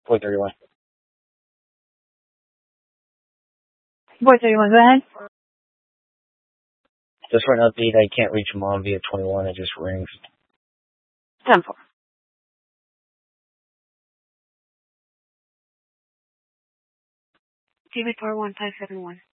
431. 431, go ahead. Just for an update, I can't reach Mom via 21. It just rings. 10-4. TV 41571.